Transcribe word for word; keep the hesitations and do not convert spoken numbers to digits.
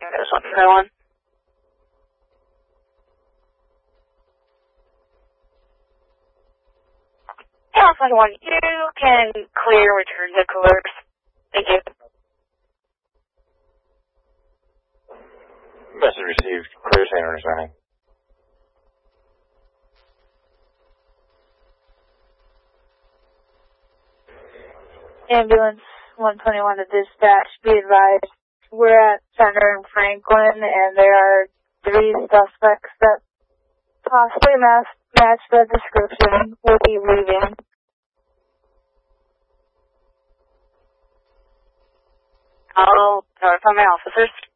There's one for one. Yeah, one one. You can clear return the coolers. Thank you. Message received. Clear Saint resigning. Ambulance one twenty-one to dispatch. Be advised, we're at Center and Franklin, and there are three suspects that possibly match, match the description. We'll be leaving. I'll notify my officers.